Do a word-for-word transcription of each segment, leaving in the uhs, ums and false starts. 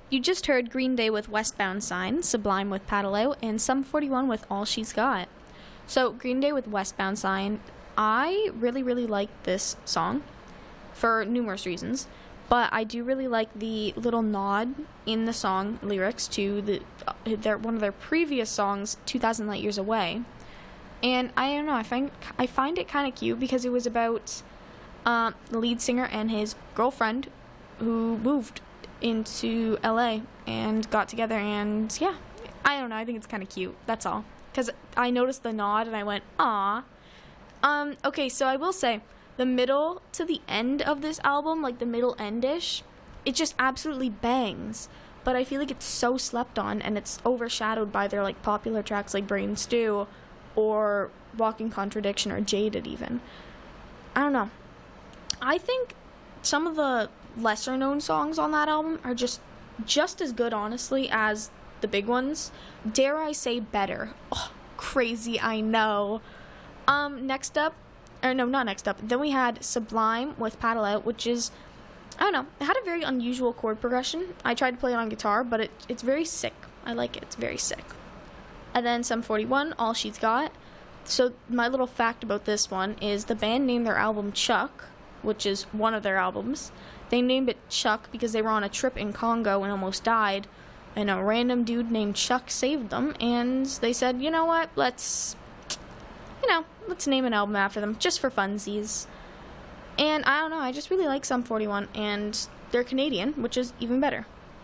You just heard Green Day with Westbound Sign, Sublime with Paddle Out, and Sum forty-one with All She's Got. So, Green Day with Westbound Sign, I really, really like this song for numerous reasons, but I do really like the little nod in the song lyrics to the uh, their one of their previous songs, two thousand Light Years Away. And I don't know, I find I find it kind of cute because it was about uh, the lead singer and his girlfriend who moved into L A and got together, and yeah, I don't know, I think it's kind of cute, that's all, because I noticed the nod and I went, aw. Um, okay, so I will say, the middle to the end of this album, like the middle end-ish, it just absolutely bangs, but I feel like it's so slept on, and it's overshadowed by their, like, popular tracks like Brain Stew, or Walking Contradiction, or Jaded even. I don't know. I think some of the lesser known songs on that album are just just as good, honestly, as the big ones. Dare I say better. Oh, crazy, I know. Um, next up, or no, not next up, then we had Sublime with Paddle Out, which is, I don't know, it had a very unusual chord progression. I tried to play it on guitar, but it, it's very sick. I like it, it's very sick. And then Sum forty-one, All She's Got. So my little fact about this one is the band named their album Chuck, which is one of their albums. They named it Chuck because they were on a trip in Congo and almost died, and a random dude named Chuck saved them, and they said, you know what, let's, you know, let's name an album after them, just for funsies. And I don't know, I just really like Sum forty-one, and they're Canadian, which is even better.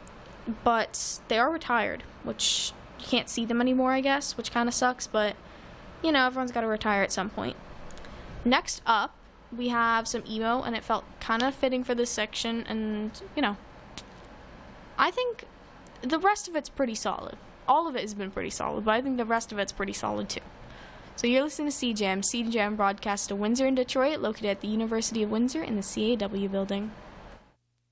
But they are retired, which you can't see them anymore, I guess, which kind of sucks, but, you know, everyone's got to retire at some point. Next up, we have some emo, and it felt kind of fitting for this section, and, you know, I think the rest of it's pretty solid. All of it has been pretty solid, but I think the rest of it's pretty solid, too. So you're listening to C Jam. C Jam broadcasts to Windsor and Detroit, located at the University of Windsor in the C A W building.